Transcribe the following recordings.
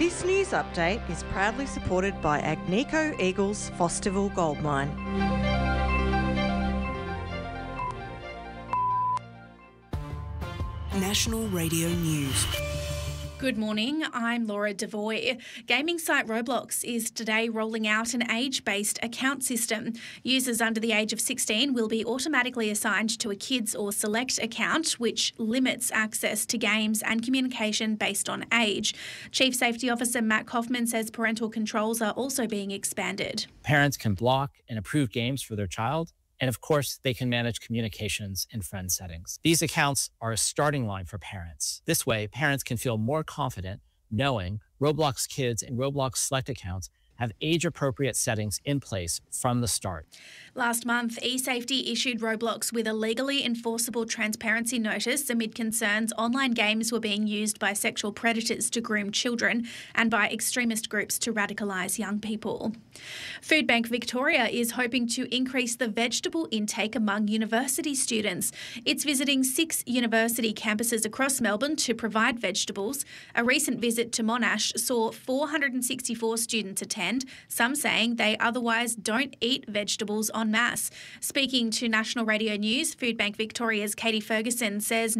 This news update is proudly supported by Agnico Eagles Fosterville Gold Mine. National Radio News. Good morning, I'm Laura Devoy. Gaming site Roblox is today rolling out an age-based account system. Users under the age of 16 will be automatically assigned to a kids or select account, which limits access to games and communication based on age. Chief Safety Officer Matt Kaufman says parental controls are also being expanded. Parents can block and approve games for their child. And of course, they can manage communications in friend settings. These accounts are a starting line for parents. This way, parents can feel more confident knowing Roblox Kids and Roblox Select accounts have age-appropriate settings in place from the start. Last month, eSafety issued Roblox with a legally enforceable transparency notice amid concerns online games were being used by sexual predators to groom children and by extremist groups to radicalise young people. Foodbank Victoria is hoping to increase the vegetable intake among university students. It's visiting 6 university campuses across Melbourne to provide vegetables. A recent visit to Monash saw 464 students attend, some saying they otherwise don't eat vegetables en masse. Speaking to National Radio News, Foodbank Victoria's Katie Ferguson says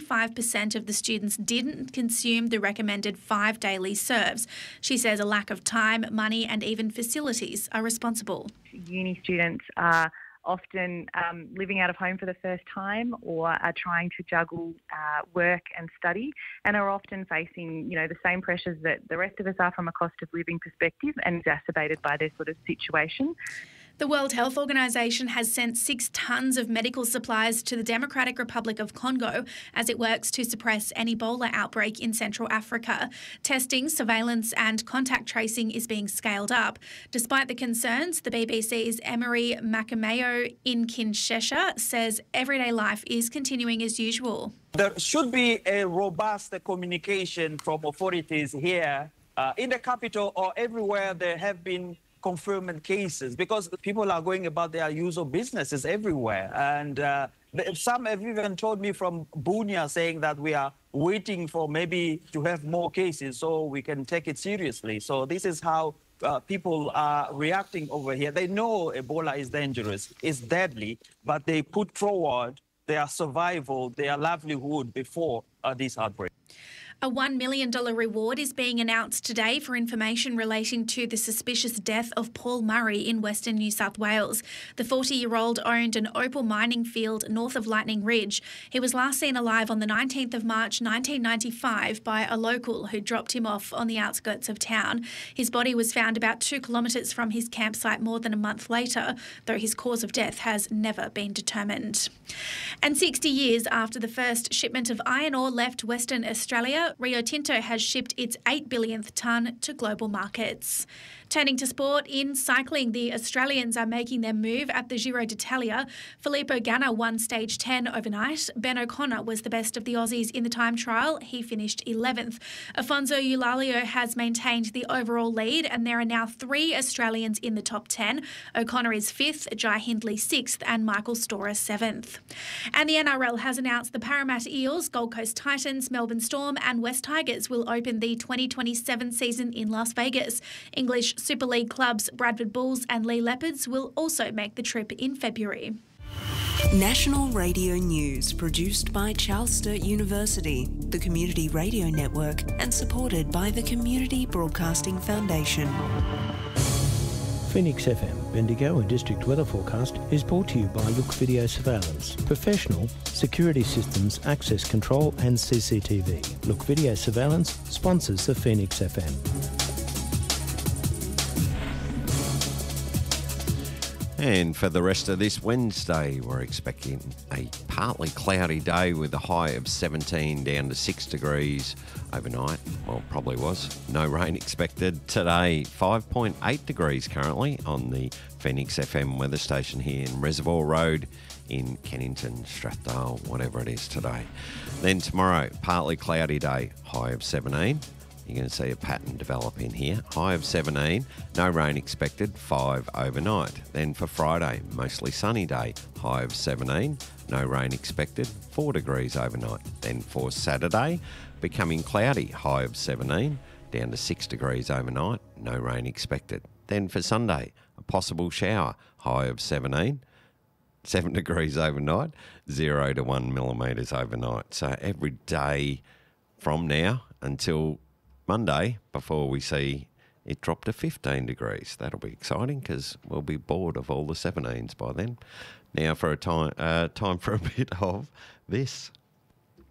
95% of the students didn't consume the recommended 5 daily serves. She says a lack of time, money and even facilities are responsible. Uni students are often living out of home for the first time or are trying to juggle work and study and are often facing, the same pressures that the rest of us are from a cost of living perspective and exacerbated by their sort of situation. The World Health Organization has sent 6 tonnes of medical supplies to the Democratic Republic of Congo as it works to suppress an Ebola outbreak in Central Africa. Testing, surveillance and contact tracing is being scaled up. Despite the concerns, the BBC's Emery Makamayo in Kinshasa says everyday life is continuing as usual. There should be a robust communication from authorities here in the capital or everywhere there have been confirmed cases, because people are going about their usual businesses everywhere. And some have even told me from Bunia saying that we are waiting for maybe to have more cases so we can take it seriously. So this is how people are reacting over here. They know Ebola is dangerous, it's deadly, but they put forward their survival, their livelihood before this outbreak. A $1 million reward is being announced today for information relating to the suspicious death of Paul Murray in Western New South Wales. The 40-year-old owned an opal mining field north of Lightning Ridge. He was last seen alive on the 19th of March 1995 by a local who dropped him off on the outskirts of town. His body was found about 2 kilometres from his campsite more than a month later, though his cause of death has never been determined. And 60 years after the first shipment of iron ore left Western Australia, Rio Tinto has shipped its 8 billionth tonne to global markets. Turning to sport, in cycling, the Australians are making their move at the Giro d'Italia. Filippo Ganna won stage 10 overnight. Ben O'Connor was the best of the Aussies in the time trial. He finished 11th. Afonso Eulalio has maintained the overall lead, and there are now 3 Australians in the top 10. O'Connor is 5th, Jai Hindley 6th and Michael Storer 7th. And the NRL has announced the Parramatta Eels, Gold Coast Titans, Melbourne Storm and West Tigers will open the 2027 season in Las Vegas. English Super League clubs Bradford Bulls and Lee Leopards will also make the trip in February. National Radio News, produced by Charles Sturt University, the Community Radio Network, and supported by the Community Broadcasting Foundation. Phoenix FM, Bendigo and District Weather Forecast is brought to you by Look Video Surveillance. Professional security systems, access control and CCTV. Look Video Surveillance sponsors the Phoenix FM. And for the rest of this Wednesday, we're expecting a partly cloudy day with a high of 17 down to 6 degrees overnight. Well, probably was. No rain expected today. 5.8 degrees currently on the Phoenix FM weather station here in Reservoir Road in Kennington, Strathdale, whatever it is today. Then tomorrow, partly cloudy day, high of 17. You're going to see a pattern develop in here. High of 17, no rain expected, 5 overnight. Then for Friday, mostly sunny day, high of 17, no rain expected, 4 degrees overnight. Then for Saturday, becoming cloudy, high of 17, down to 6 degrees overnight, no rain expected. Then for Sunday, a possible shower, high of 17, 7 degrees overnight, 0 to 1 millimetres overnight. So every day from now until Monday, before we see it drop to 15 degrees. That'll be exciting because we'll be bored of all the 17s by then. Now for time for a bit of this.